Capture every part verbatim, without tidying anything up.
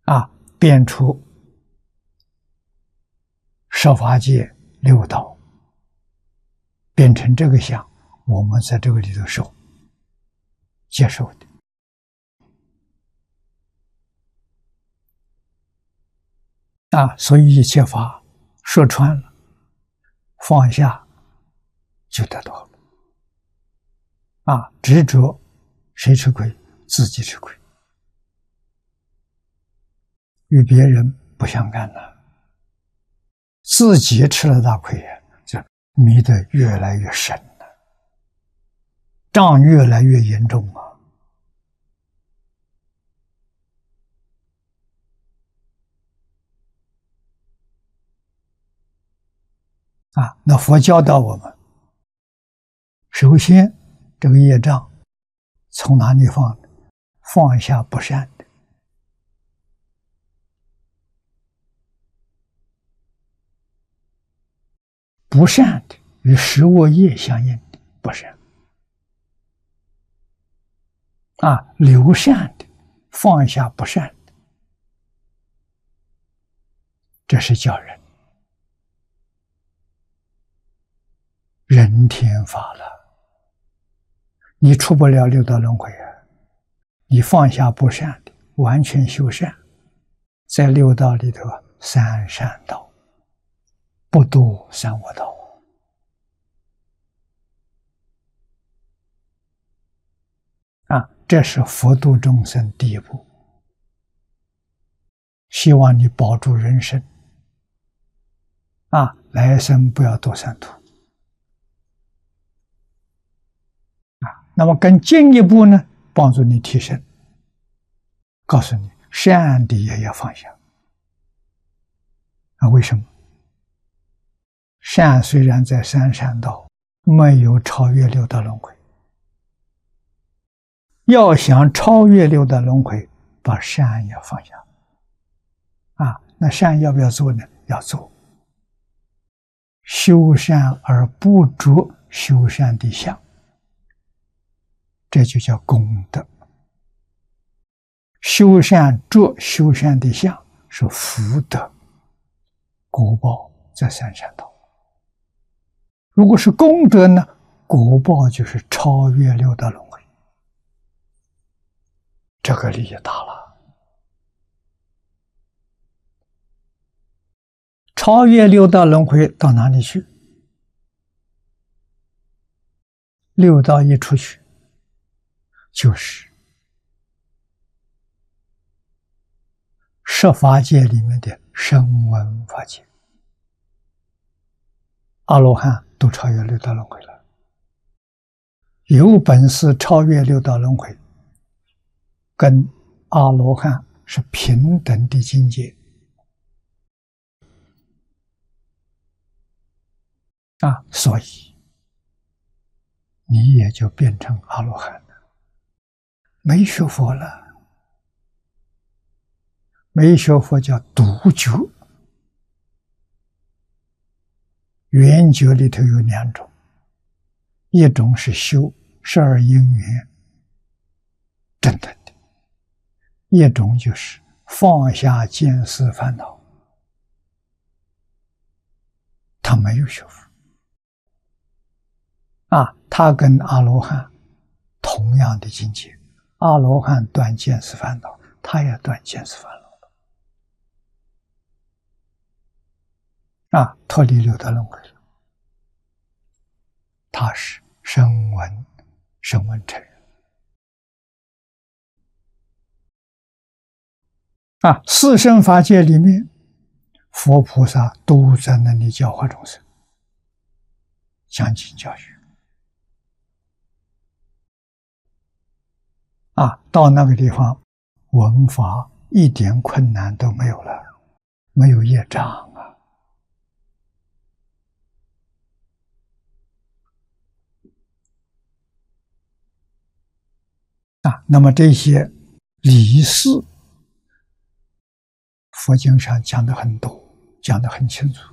啊，变出十法界六道，变成这个相，我们在这个里头受接受的。啊，所以一切法说穿了，放下就得到了。啊，执着谁吃亏？自己吃亏，与别人不相干了，自己吃了大亏呀，就迷得越来越深了，障越来越严重啊！啊，那佛教导我们，首先这个业障从哪里放？放下不善的，不善的与十恶业相应的不善啊，留善的，放下不善的，这是叫人人天法了。你出不了六道轮回啊！你放下不善的，完全修善，在六道里头三善道，不度三恶道啊！这是佛度众生第一步。希望你保住人生啊，来生不要堕三途啊。那么更进一步呢，帮助你提升，告诉你善的也要放下啊。为什么？善虽然在三善道，没有超越六道轮回。要想超越六道轮回，把善要放下啊。那善要不要做呢？要做。修善而不着修善的相，这就叫功德。修善着修善的相是福德，果报在三善道。如果是功德呢，果报就是超越六道轮回，这个利益大了。超越六道轮回到哪里去？六道一出去，就是十法界里面的声闻法界。阿罗汉都超越六道轮回了，有本事超越六道轮回，跟阿罗汉是平等的境界啊，所以你也就变成阿罗汉了。没学佛了，没学佛叫独觉。圆觉里头有两种，一种是修十二因缘正等的，一种就是放下见思烦恼。他没有学佛啊，他跟阿罗汉同样的境界。阿罗汉断见思烦恼，他也断见思烦恼啊，脱离六道轮回了。他是声闻声闻乘人啊，四圣法界里面，佛菩萨都在那里教化众生，讲经教学啊，到那个地方闻法一点困难都没有了，没有业障啊。啊，那么这些理事，佛经上讲的很多，讲的很清楚。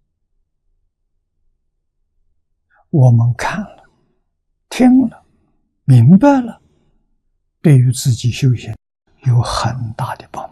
我们看了、听了、明白了，对于自己修行有很大的帮助。